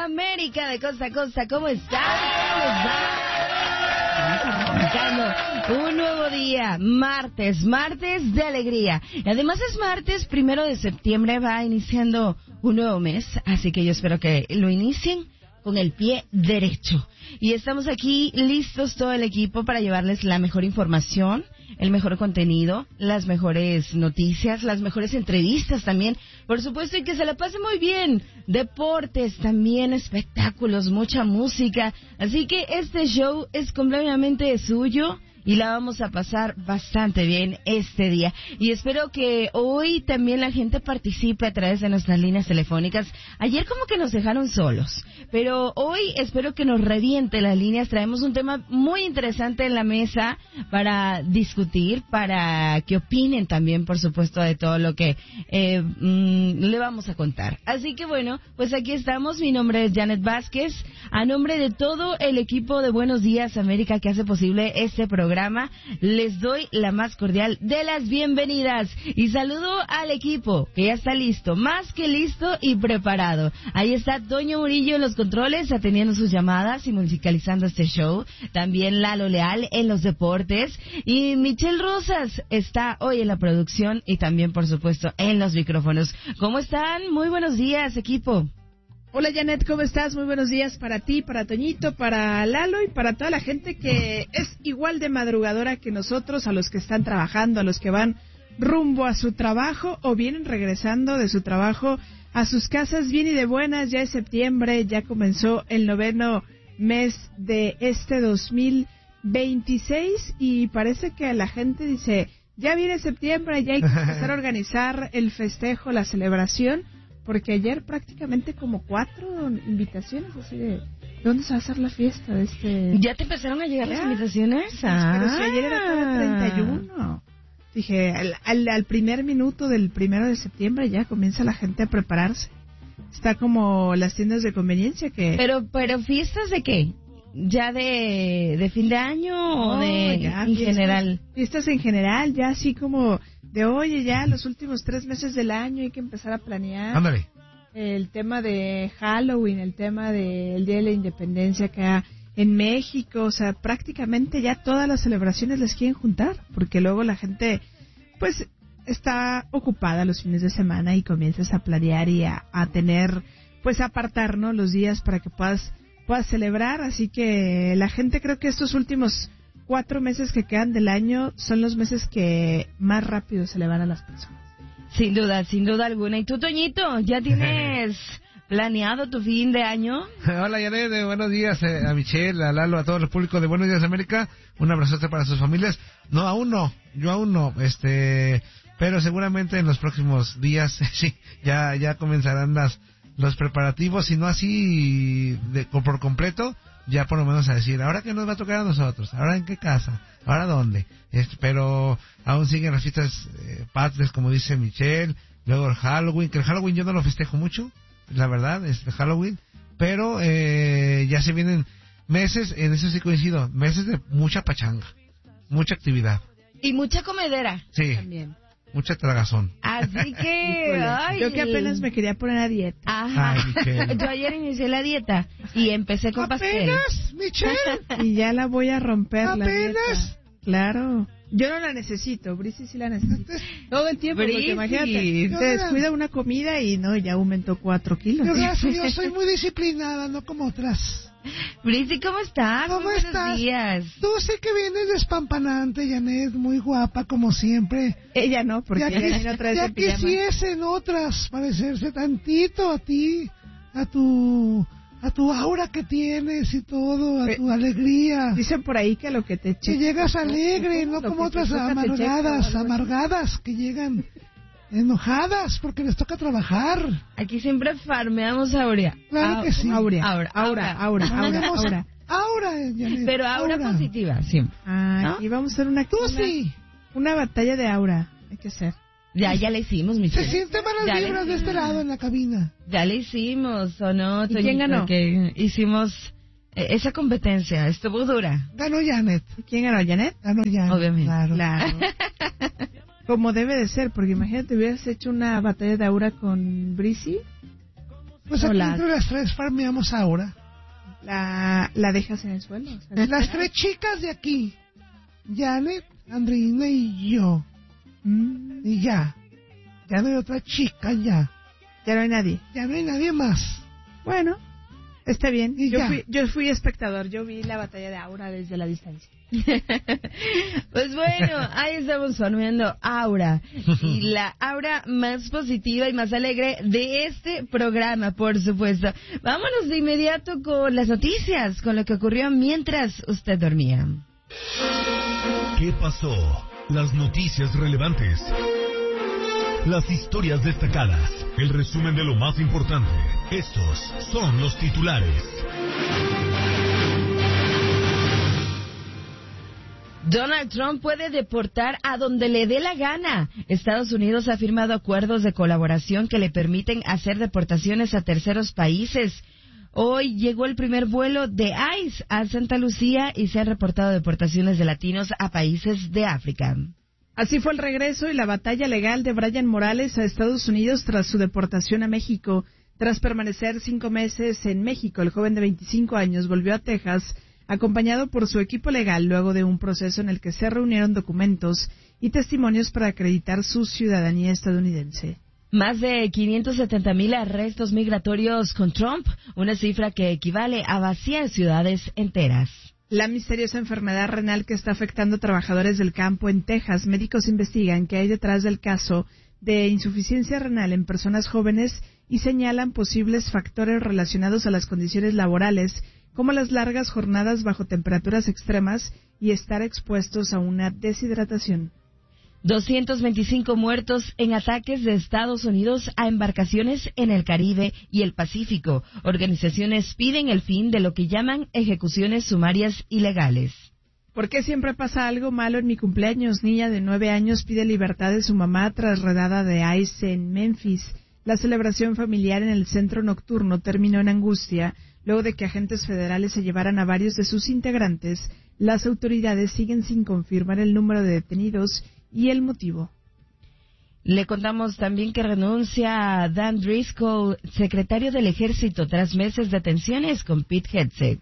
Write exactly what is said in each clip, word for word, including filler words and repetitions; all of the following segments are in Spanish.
América de costa a costa, ¿cómo están? ¿Cómo están? Arrancando un nuevo día, martes, martes de alegría. Y además es martes, primero de septiembre, va iniciando un nuevo mes, así que yo espero que lo inicien con el pie derecho. Y estamos aquí listos todo el equipo para llevarles la mejor información, el mejor contenido, las mejores noticias, las mejores entrevistas también, por supuesto, y que se la pase muy bien. Deportes, también espectáculos, mucha música. Así que este show es completamente suyo y la vamos a pasar bastante bien este día. Y espero que hoy también la gente participe a través de nuestras líneas telefónicas. Ayer como que nos dejaron solos, pero hoy espero que nos reviente las líneas. Traemos un tema muy interesante en la mesa para discutir, para que opinen también, por supuesto, de todo lo que eh, mmm, le vamos a contar. Así que bueno, pues aquí estamos. Mi nombre es Janet Vázquez. A nombre de todo el equipo de Buenos Días América que hace posible este programa, les doy la más cordial de las bienvenidas y saludo al equipo que ya está listo, más que listo y preparado. Ahí está Toño Murillo en los controles, atendiendo sus llamadas y musicalizando este show. También Lalo Leal en los deportes y Michelle Rosas está hoy en la producción y también, por supuesto, en los micrófonos. ¿Cómo están? Muy buenos días, equipo. Hola Janet, ¿cómo estás? Muy buenos días para ti, para Toñito, para Lalo y para toda la gente que es igual de madrugadora que nosotros, a los que están trabajando, a los que van rumbo a su trabajo o vienen regresando de su trabajo a sus casas bien y de buenas. Ya es septiembre, ya comenzó el noveno mes de este dos mil veintiséis y parece que la gente dice, ya viene septiembre, ya hay que empezar a organizar el festejo, la celebración. Porque ayer prácticamente como cuatro invitaciones, así de, ¿dónde se va a hacer la fiesta de este...? ¿Ya te empezaron a llegar ¿Ya? las invitaciones? Ah. Pero si ayer era cada treinta y uno. Dije, al, al, al primer minuto del primero de septiembre ya comienza la gente a prepararse. Está como las tiendas de conveniencia que... Pero, pero ¿fiestas de qué? ¿Ya de, de fin de año no, o de ya, en fiestas, general? Fiestas en general, ya así como... De oye, ya los últimos tres meses del año hay que empezar a planear. Ándale. El tema de Halloween, el tema del Día de la Independencia acá en México, o sea, prácticamente ya todas las celebraciones las quieren juntar, porque luego la gente, pues, está ocupada los fines de semana y comienzas a planear y a, a tener, pues, apartar, ¿no? Los días para que puedas, puedas celebrar, así que la gente creo que estos últimos cuatro meses que quedan del año son los meses que más rápido se le van a las personas. Sin duda, sin duda alguna. ¿Y tú, Toñito, ya tienes planeado tu fin de año? Hola, Janet, buenos días eh, a Michelle, a Lalo, a todo el público de Buenos Días América. Un abrazote para sus familias. No, aún no, yo aún no, este, pero seguramente en los próximos días, sí, ya ya comenzarán las los preparativos, si no así de, por completo. Ya por lo menos a decir, ¿ahora qué nos va a tocar a nosotros? ¿Ahora en qué casa? ¿Ahora dónde? Este, pero aún siguen las fiestas eh, patrias, como dice Michelle, luego el Halloween, que el Halloween yo no lo festejo mucho, la verdad, es el Halloween, pero eh, ya se vienen meses, en eso sí coincido, meses de mucha pachanga, mucha actividad. Y mucha comedera. Sí. También. Mucha tragazón. Así que... ay, yo que apenas me quería poner a dieta. Ajá. Ay, yo ayer inicié la dieta y empecé con pastel. ¿Apenas, Michelle? Y ya la voy a romper. ¿Apenas? La dieta. Claro. Yo no la necesito, Brisi sí la necesita. Todo el tiempo, Brisi. porque imagínate, te descuida una comida y no, ya aumentó cuatro kilos. Yo, gracias, yo soy muy disciplinada, no como otras. Brisi, ¿cómo estás? ¿Cómo Muy estás? Buenos días. Tú sé que vienes despampanante, Janet, muy guapa como siempre. Ella no, porque ya ella quis- viene otra vez ya en pijama. quisiesen otras parecerse tantito a ti, a tu a tu aura que tienes y todo, a Eh, tu alegría. Dicen por ahí que lo que te Que checa- llegas alegre, no Lo como que te otras toca te checa o amargadas, algo así. amargadas que llegan enojadas porque les toca trabajar. Aquí siempre farmeamos aurea. Claro Au- que sí. Aurea, Aura, aura, aura, aura, Tenemos aura. aura, Janet, Pero aura, positiva, siempre. Ah, ¿No? y vamos a hacer una, Tú una, sí. una batalla de aura. Hay que hacer. Ya, ya le hicimos, Se Michelle. sienten Ya malas le vibras de este hicimos. lado en la cabina. Ya le hicimos, ¿o no? ¿Y quién Toñito? ganó? Que hicimos eh, esa competencia, estuvo dura. Ganó Janet. ¿Quién ganó, Janet? Ganó Janet. Obviamente. Claro. Claro. Como debe de ser, porque imagínate, hubieras hecho una batalla de aura con Brisi. Pues aquí Hola. entre las tres farmeamos ahora. La, la dejas en el suelo. O sea, Las tres chicas de aquí. Janet, Andreina y yo. mm, Y ya. Ya no hay otra chica, ya. ya no hay nadie. Ya no hay nadie más. Bueno, está bien. Y Yo ya. fui, yo fui espectador. Yo vi la batalla de Aura desde la distancia. Pues bueno, ahí estamos formando Aura. Y la aura más positiva y más alegre de este programa, por supuesto. Vámonos de inmediato con las noticias, con lo que ocurrió mientras usted dormía. ¿Qué pasó? Las noticias relevantes. Las historias destacadas. El resumen de lo más importante. Estos son los titulares. Donald Trump puede deportar a donde le dé la gana. Estados Unidos ha firmado acuerdos de colaboración que le permiten hacer deportaciones a terceros países. Hoy llegó el primer vuelo de ICE a Santa Lucía y se han reportado deportaciones de latinos a países de África. Así fue el regreso y la batalla legal de Brian Morales a Estados Unidos tras su deportación a México. Tras permanecer cinco meses en México, el joven de veinticinco años volvió a Texas acompañado por su equipo legal luego de un proceso en el que se reunieron documentos y testimonios para acreditar su ciudadanía estadounidense. Más de quinientos setenta mil arrestos migratorios con Trump, una cifra que equivale a vaciar ciudades enteras. La misteriosa enfermedad renal que está afectando a trabajadores del campo en Texas, médicos investigan qué hay detrás del caso de insuficiencia renal en personas jóvenes y señalan posibles factores relacionados a las condiciones laborales, como las largas jornadas bajo temperaturas extremas y estar expuestos a una deshidratación. doscientos veinticinco muertos en ataques de Estados Unidos a embarcaciones en el Caribe y el Pacífico. Organizaciones piden el fin de lo que llaman ejecuciones sumarias ilegales. ¿Por qué siempre pasa algo malo en mi cumpleaños? Niña de nueve años pide libertad de su mamá tras redada de ICE en Memphis. La celebración familiar en el centro nocturno terminó en angustia luego de que agentes federales se llevaran a varios de sus integrantes. Las autoridades siguen sin confirmar el número de detenidos y el motivo. Le contamos también que renuncia a Dan Driscoll, secretario del Ejército, tras meses de tensiones con Pete Hegseth.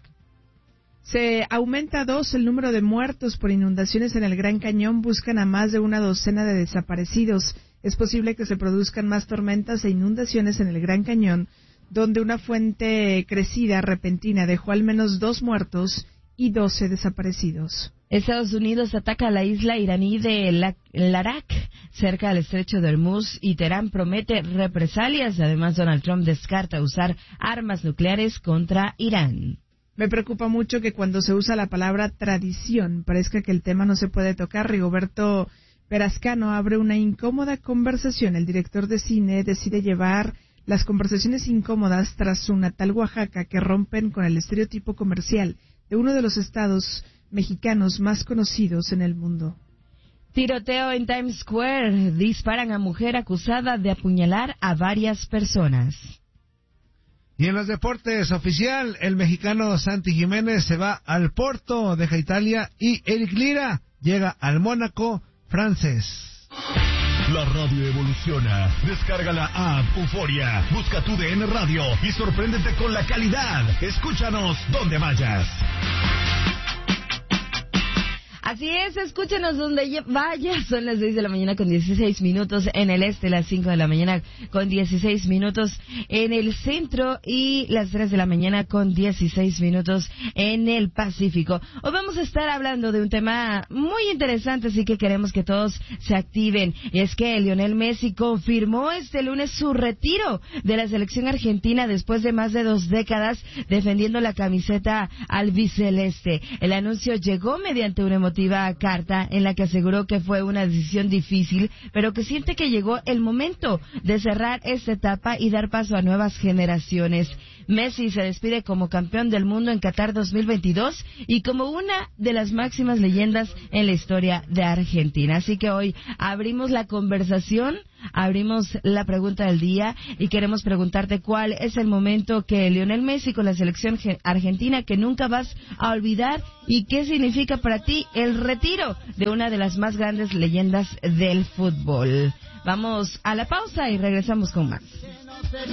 Se aumenta a dos el número de muertos por inundaciones en el Gran Cañón. Buscan a más de una docena de desaparecidos. Es posible que se produzcan más tormentas e inundaciones en el Gran Cañón, donde una fuente crecida repentina dejó al menos dos muertos y doce desaparecidos. Estados Unidos ataca a la isla iraní de La- Larak, cerca del estrecho de Hormuz, y Teherán promete represalias. Además, Donald Trump descarta usar armas nucleares contra Irán. Me preocupa mucho que cuando se usa la palabra tradición parezca que el tema no se puede tocar. Rigoberto Perascano abre una incómoda conversación. El director de cine decide llevar las conversaciones incómodas tras su natal Oaxaca, que rompen con el estereotipo comercial de uno de los estados mexicanos más conocidos en el mundo. Tiroteo en Times Square. Disparan a mujer acusada de apuñalar a varias personas. Y en los deportes, oficial, el mexicano Santi Jiménez se va al Porto, deja Italia, y Eric Lira llega al Mónaco francés. La radio evoluciona. Descarga la app Euforia. Busca tu D N Radio y sorpréndete con la calidad. Escúchanos donde vayas. Así es, escúchenos donde vaya. Son las seis de la mañana con dieciséis minutos en el este, las cinco de la mañana con dieciséis minutos en el centro y las tres de la mañana con dieciséis minutos en el Pacífico. Hoy vamos a estar hablando de un tema muy interesante, así que queremos que todos se activen. Y es que Lionel Messi confirmó este lunes su retiro de la selección argentina después de más de dos décadas defendiendo la camiseta albiceleste. El anuncio llegó mediante una emotiva carta en la que aseguró que fue una decisión difícil, pero que siente que llegó el momento de cerrar esta etapa y dar paso a nuevas generaciones. Messi se despide como campeón del mundo en Qatar dos mil veintidós y como una de las máximas leyendas en la historia de Argentina. Así que hoy abrimos la conversación, abrimos la pregunta del día y queremos preguntarte cuál es el momento que Lionel Messi con la selección argentina que nunca vas a olvidar y qué significa para ti el retiro de una de las más grandes leyendas del fútbol. Vamos a la pausa y regresamos con más.